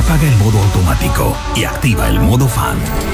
Apaga el modo automático y activa el modo fan.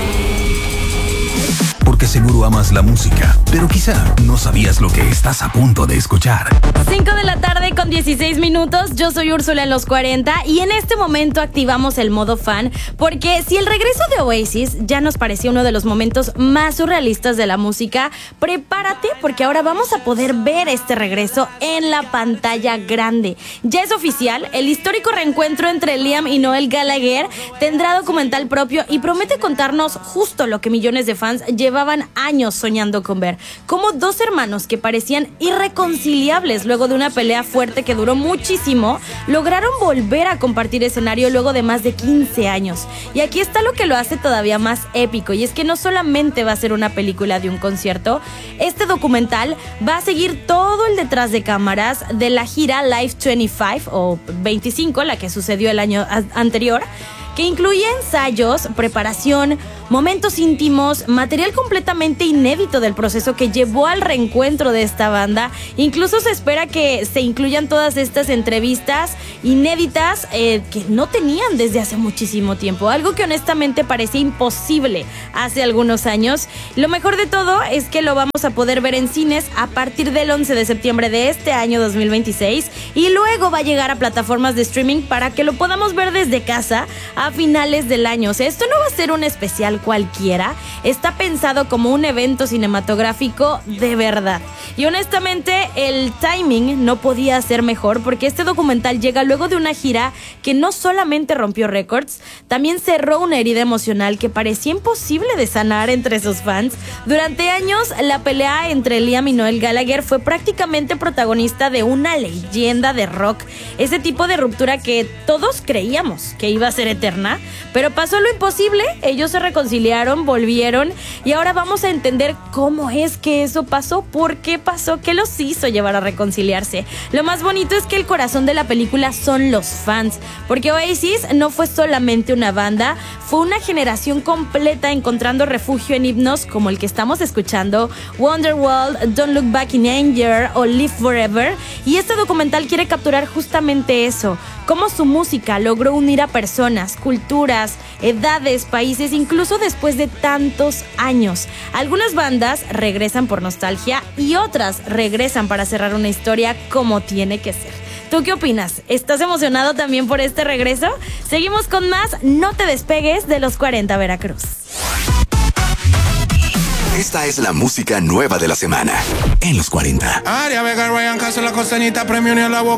Porque seguro amas la música, pero quizá no sabías lo que estás a punto de escuchar. 5 de la tarde con 16 minutos, yo soy Úrsula en los 40 y en este momento activamos el modo fan porque si el regreso de Oasis ya nos parecía uno de los momentos más surrealistas de la música, prepárate porque ahora vamos a poder ver este regreso en la pantalla grande. Ya es oficial, el histórico reencuentro entre Liam y Noel Gallagher tendrá documental propio y promete contarnos justo lo que millones de fans llevaban años soñando con ver, como dos hermanos que parecían irreconciliables luego de una pelea fuerte que duró muchísimo, lograron volver a compartir escenario luego de más de 15 años. Y aquí está lo que lo hace todavía más épico, y es que no solamente va a ser una película de un concierto, este documental va a seguir todo el detrás de cámaras de la gira Live 25 o 25, la que sucedió el año anterior, que incluye ensayos, preparación, momentos íntimos, material completamente inédito del proceso que llevó al reencuentro de esta banda. Incluso se espera que se incluyan todas estas entrevistas inéditas que no tenían desde hace muchísimo tiempo, algo que honestamente parecía imposible hace algunos años. Lo mejor de todo es que lo vamos a poder ver en cines a partir del 11 de septiembre de este año 2026 y luego va a llegar a plataformas de streaming para que lo podamos ver desde casa a finales del año. O sea, esto no va a ser un especial cualquiera, está pensado como un evento cinematográfico de verdad. Y honestamente, el timing no podía ser mejor porque este documental llega luego de una gira que no solamente rompió récords, también cerró una herida emocional que parecía imposible de sanar entre sus fans. Durante años, la pelea entre Liam y Noel Gallagher fue prácticamente protagonista de una leyenda de rock, ese tipo de ruptura que todos creíamos que iba a ser eterna, pero pasó lo imposible, ellos se reconciliaron, volvieron y ahora vamos a entender cómo es que eso pasó, por qué pasó, qué los hizo llevar a reconciliarse. Lo más bonito es que el corazón de la película son los fans, porque Oasis no fue solamente una banda, fue una generación completa encontrando refugio en himnos como el que estamos escuchando, Wonderwall, Don't Look Back in Anger o Live Forever, y este documental quiere capturar justamente eso, cómo su música logró unir a personas, culturas, edades, países, incluso después de tantos años. Algunas bandas regresan por nostalgia y otras regresan para cerrar una historia como tiene que ser. ¿Tú qué opinas? ¿Estás emocionado también por este regreso? Seguimos con más, no te despegues de los 40 Veracruz. Esta es la música nueva de la semana en los 40. Aria Vega, Ryan Castro, la costanita, premio ni a la boca.